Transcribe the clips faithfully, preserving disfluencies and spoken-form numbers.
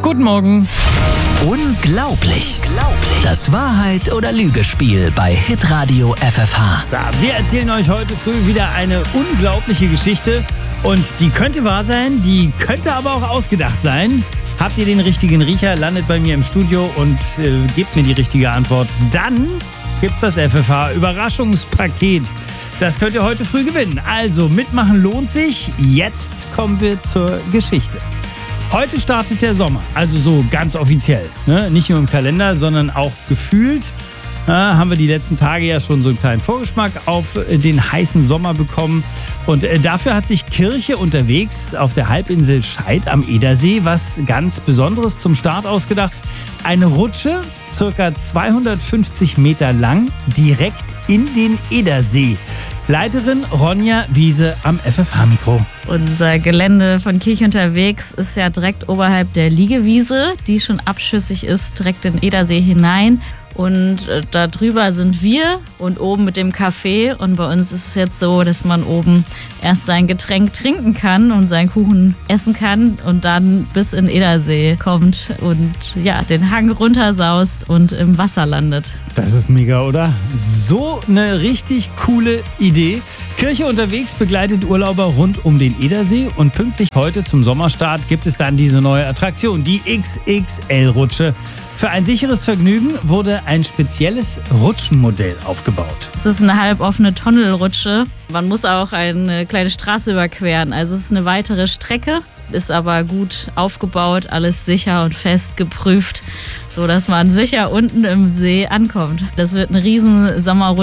Guten Morgen. Unglaublich. Das Wahrheit- oder Lügespiel bei Hitradio F F H. So, wir erzählen euch heute früh wieder eine unglaubliche Geschichte. Und die könnte wahr sein, die könnte aber auch ausgedacht sein. Habt ihr den richtigen Riecher, landet bei mir im Studio und äh, gebt mir die richtige Antwort. Dann gibt's das F F H-Überraschungspaket. Das könnt ihr heute früh gewinnen. Also mitmachen lohnt sich. Jetzt kommen wir zur Geschichte. Heute startet der Sommer, also so ganz offiziell. Ne? Nicht nur im Kalender, sondern auch gefühlt. Äh, haben wir die letzten Tage ja schon so einen kleinen Vorgeschmack auf äh, den heißen Sommer bekommen. Und äh, dafür hat sich Kirche unterwegs auf der Halbinsel Scheid am Edersee was ganz Besonderes zum Start ausgedacht. Eine Rutsche, circa zweihundertfünfzig Meter lang, direkt in den Edersee. Leiterin Ronja Wiese am F F H-Mikro. Unser Gelände von Kirche unterwegs ist ja direkt oberhalb der Liegewiese, die schon abschüssig ist, direkt in den Edersee hinein. Und äh, da drüber sind wir und oben mit dem Café. Und bei uns ist es jetzt so, dass man oben erst sein Getränk trinken kann und seinen Kuchen essen kann und dann bis in den Edersee kommt und ja, den Hang runtersaust und im Wasser landet. Das ist mega, oder? So eine richtig coole Idee. Kirche unterwegs begleitet Urlauber rund um den Edersee und pünktlich heute zum Sommerstart gibt es dann diese neue Attraktion, die X X L-Rutsche. Für ein sicheres Vergnügen wurde ein spezielles Rutschenmodell aufgebaut. Es ist eine halboffene Tunnelrutsche. Man muss auch eine kleine Straße überqueren. Also es ist eine weitere Strecke, ist aber gut aufgebaut, alles sicher und fest geprüft, sodass man sicher unten im See ankommt. Das wird ein riesen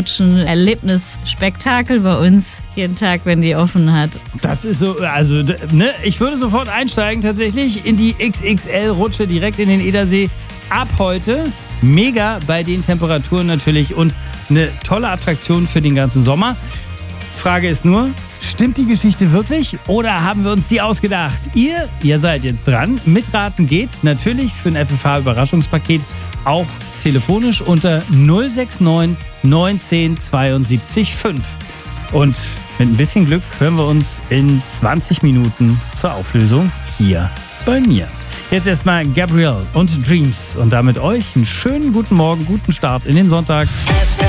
Sommerrutschen-Erlebnisspektakel bei uns jeden Tag, wenn die offen hat. Das ist so, also ne, ich würde sofort einsteigen tatsächlich in die X X L-Rutsche direkt in den Edersee. Ab heute, mega bei den Temperaturen natürlich und eine tolle Attraktion für den ganzen Sommer. Frage ist nur, stimmt die Geschichte wirklich oder haben wir uns die ausgedacht? Ihr, ihr seid jetzt dran. Mitraten geht natürlich für ein F F H-Überraschungspaket auch telefonisch unter null sechs neun neunzehn zweiundsiebzig fünf. Und mit ein bisschen Glück hören wir uns in zwanzig Minuten zur Auflösung hier bei mir. Jetzt erstmal Gabrielle und Dreams und damit euch einen schönen guten Morgen, guten Start in den Sonntag.